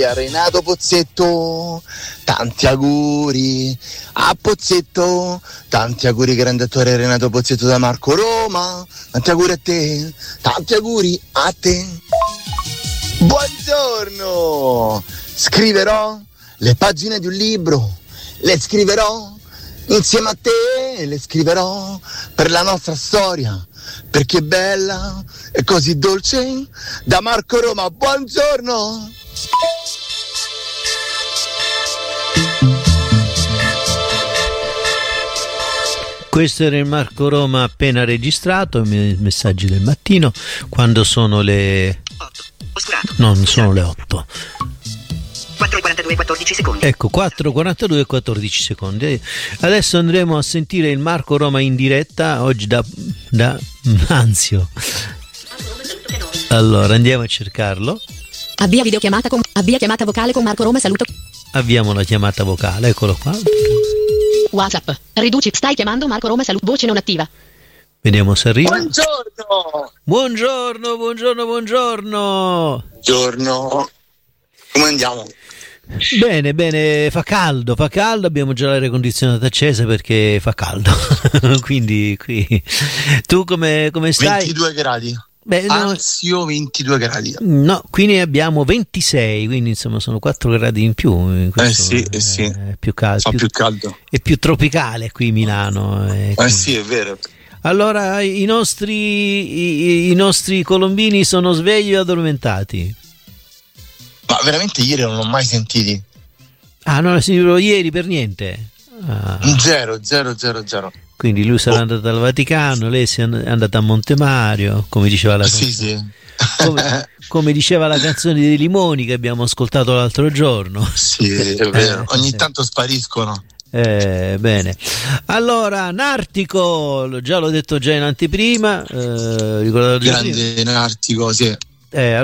a Renato Pozzetto, tanti auguri a Pozzetto, tanti auguri grande attore Renato Pozzetto da Marco Roma, tanti auguri a te, tanti auguri a te. Buongiorno, scriverò le pagine di un libro, le scriverò insieme a te, le scriverò per la nostra storia, perché è bella e così dolce. Da Marco Roma, buongiorno. Questo era il Marco Roma appena registrato, i messaggi del mattino, quando sono le 8. Non sono le 8. 4:42 e 14 secondi. Ecco, 4:42 e 14 secondi. Adesso andremo a sentire il Marco Roma in diretta, oggi da Anzio. Allora, andiamo a cercarlo. Avvia chiamata vocale con Marco Roma, saluto. Avviamo la chiamata vocale, eccolo qua. WhatsApp. Riduci, stai chiamando Marco Roma, saluto, voce non attiva. Vediamo se arriva. Buongiorno. Buongiorno. Buongiorno. Come andiamo? Bene, fa caldo, abbiamo già l'aria condizionata accesa perché fa caldo. Quindi qui tu come stai? 22 gradi. Beh, no, Anzio 22 gradi. No, qui ne abbiamo 26, quindi insomma sono 4 gradi in più. Sì. È più caldo. Fa più caldo. È più tropicale qui Milano. Sì, è vero. Allora i nostri colombini sono svegli o addormentati? Ma veramente ieri non l'ho mai sentiti. Ah, non l'ho sentito ieri per niente? Zero. Quindi lui sarà andato al Vaticano, lei è andata a Montemario, come diceva la canzone. Sì. Come diceva la canzone dei Limoni che abbiamo ascoltato l'altro giorno. Sì, è vero. Ogni tanto spariscono. Bene. Allora, Nartico, già l'ho detto in anteprima. Grande Nartico, sì.